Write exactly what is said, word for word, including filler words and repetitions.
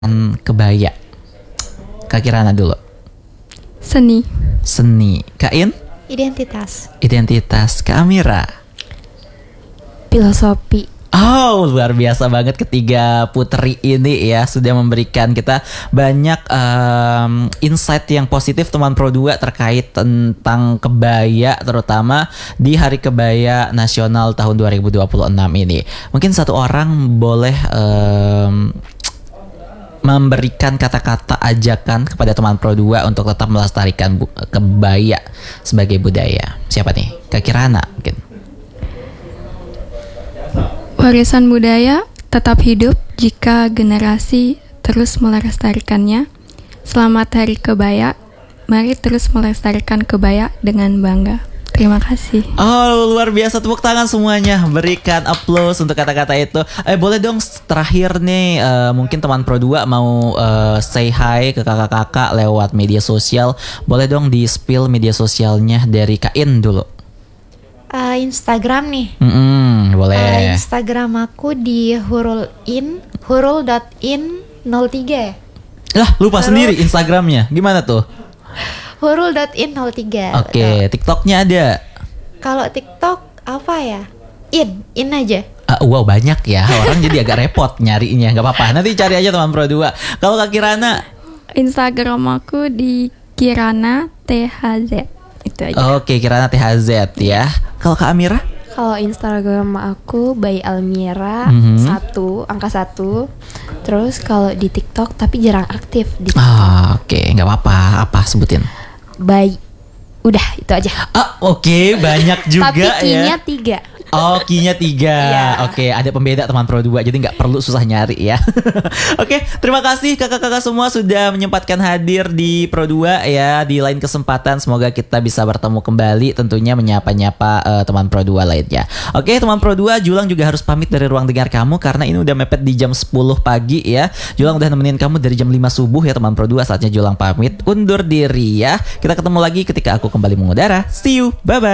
Hmm, kebaya. Kak Kirana dulu. Seni. Seni. Kak In? Identitas. Identitas. Kak Amira? Filosofi. Oh, luar biasa banget ketiga putri ini ya, sudah memberikan kita banyak um, insight yang positif teman Pro dua terkait tentang kebaya, terutama di Hari Kebaya Nasional tahun dua ribu dua puluh enam ini. Mungkin satu orang boleh um, memberikan kata-kata ajakan kepada teman Pro dua untuk tetap melestarikan bu- kebaya sebagai budaya. Siapa nih? Kak Kirana mungkin. Warisan budaya tetap hidup jika generasi terus melestarikannya. Selamat Hari Kebaya. Mari terus melestarikan kebaya dengan bangga. Terima kasih. Oh, luar biasa, tepuk tangan semuanya. Berikan applause untuk kata-kata itu. Eh, boleh dong terakhir nih, uh, mungkin teman Pro dua mau uh, say hi ke kakak-kakak lewat media sosial. Boleh dong di spill media sosialnya dari Kak In dulu. Uh, Instagram nih. Mm-mm, boleh. Uh, Instagram aku di hurulin, hurul dot in nol tiga ya. Lah, lupa Hurul. sendiri Instagramnya. Gimana tuh? hurul dot in nol tiga. Oke, okay, TikToknya ada. Kalau TikTok apa ya? In, in aja. Uh, wow, banyak ya. Orang jadi agak repot nyarinya. Gak apa-apa, nanti cari aja teman Pro dua. Kalau Kak Kirana? Instagram aku di Kirana T H Z. Itu aja. Oke, okay, Kirana T H Z ya. Kalau Kak Amira? Kalau Instagram aku by Almira Mhm. satu angka satu. Terus kalau di TikTok tapi jarang aktif di TikTok. Ah, oke, okay. Nggak apa-apa. Apa sebutin? By udah itu aja. Ah, oke, okay. Banyak juga tapi ya. key-nya tiga. Oh, key-nya tiga. Iya. Oke, ada pembeda teman Pro dua, jadi nggak perlu susah nyari ya. Oke, terima kasih kakak-kakak semua sudah menyempatkan hadir di Pro dua ya. Di lain kesempatan semoga kita bisa bertemu kembali, tentunya menyapa-nyapa uh, teman Pro dua lainnya. Oke, teman Pro dua, Julang juga harus pamit dari ruang dengar kamu karena ini udah mepet di jam sepuluh pagi ya. Julang udah nemenin kamu dari jam lima subuh ya teman Pro dua. Saatnya Julang pamit undur diri ya. Kita ketemu lagi ketika aku kembali mengudara. See you, bye-bye.